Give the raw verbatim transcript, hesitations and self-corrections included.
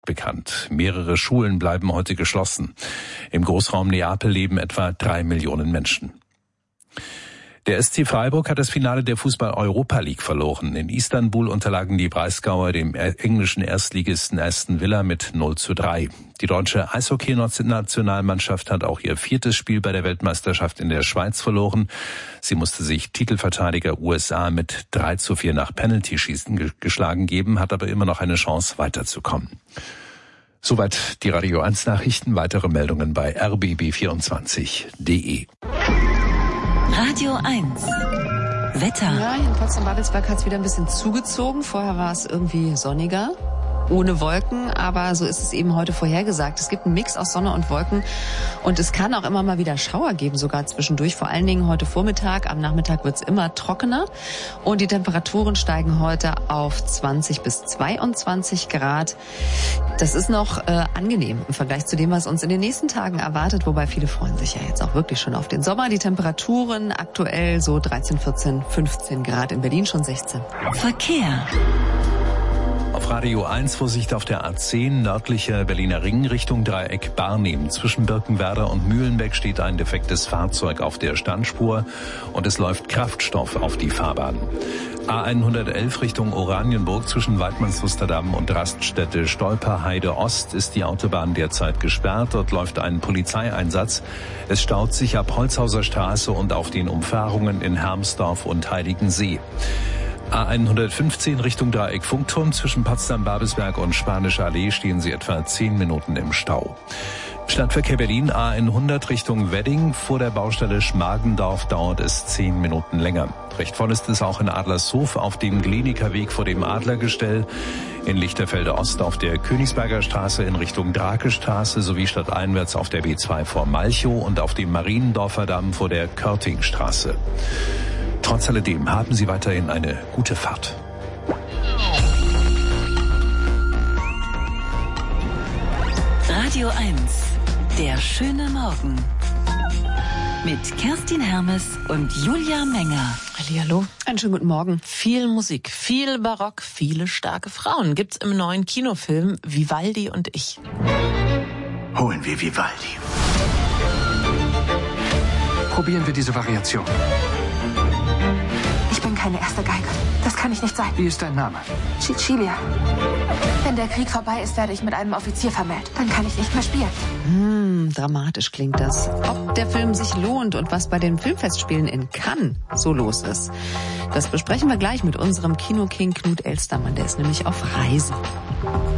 bekannt. Mehrere Schulen bleiben heute geschlossen. Im Großraum Neapel leben etwa drei Millionen Menschen. Der S C Freiburg hat das Finale der Fußball-Europa League verloren. In Istanbul unterlagen die Breisgauer dem englischen Erstligisten Aston Villa mit null zu drei. Die deutsche Eishockey-Nationalmannschaft hat auch ihr viertes Spiel bei der Weltmeisterschaft in der Schweiz verloren. Sie musste sich Titelverteidiger U S A mit drei zu vier nach Penalty-Schießen geschlagen geben, hat aber immer noch eine Chance weiterzukommen. Soweit die Radio eins Nachrichten. Weitere Meldungen bei r b b vierundzwanzig punkt d e. Radio eins. Wetter. Ja, hier in Potsdam-Babelsberg hat es wieder ein bisschen zugezogen. Vorher war es irgendwie sonniger, ohne Wolken, aber so ist es eben heute vorhergesagt. Es gibt einen Mix aus Sonne und Wolken und es kann auch immer mal wieder Schauer geben, sogar zwischendurch. Vor allen Dingen heute Vormittag, am Nachmittag wird es immer trockener und die Temperaturen steigen heute auf zwanzig bis zweiundzwanzig Grad. Das ist noch äh, angenehm im Vergleich zu dem, was uns in den nächsten Tagen erwartet, wobei viele freuen sich ja jetzt auch wirklich schon auf den Sommer. Die Temperaturen aktuell so dreizehn, vierzehn, fünfzehn Grad, in Berlin schon sechzehn. Verkehr. Auf Radio eins Vorsicht auf der A zehn, nördlicher Berliner Ring Richtung Dreieck Barnim. Zwischen Birkenwerder und Mühlenbeck steht ein defektes Fahrzeug auf der Standspur und es läuft Kraftstoff auf die Fahrbahn. A hundertelf Richtung Oranienburg zwischen Waidmannslusterdamm und Raststätte Stolperheide Ost ist die Autobahn derzeit gesperrt. Dort läuft ein Polizeieinsatz. Es staut sich ab Holzhauser Straße und auf den Umfahrungen in Hermsdorf und Heiligensee. A hundertfünfzehn Richtung Dreieck Funkturm zwischen Potsdam-Babelsberg und Spanische Allee stehen Sie etwa zehn Minuten im Stau. Stadtverkehr Berlin A hundert Richtung Wedding. Vor der Baustelle Schmargendorf dauert es zehn Minuten länger. Recht voll ist es auch in Adlershof auf dem Gleniker Weg vor dem Adlergestell. In Lichterfelde Ost auf der Königsberger Straße in Richtung Drakestraße sowie stadteinwärts auf der B zwei vor Malchow und auf dem Mariendorfer Damm vor der Körtingstraße. Trotz alledem haben Sie weiterhin eine gute Fahrt. Radio eins. Der schöne Morgen. Mit Kerstin Hermes und Julia Menger. Hallihallo. Einen schönen guten Morgen. Viel Musik, viel Barock, viele starke Frauen gibt's im neuen Kinofilm Vivaldi und ich. Holen wir Vivaldi. Probieren wir diese Variation. Ich bin keine erste Geige. Das kann ich nicht sein. Wie ist dein Name? Cecilia. Wenn der Krieg vorbei ist, werde ich mit einem Offizier vermählt. Dann kann ich nicht mehr spielen. Hm, dramatisch klingt das. Ob der Film sich lohnt und was bei den Filmfestspielen in Cannes so los ist, das besprechen wir gleich mit unserem Kinoking Knut Elstermann. Der ist nämlich auf Reisen.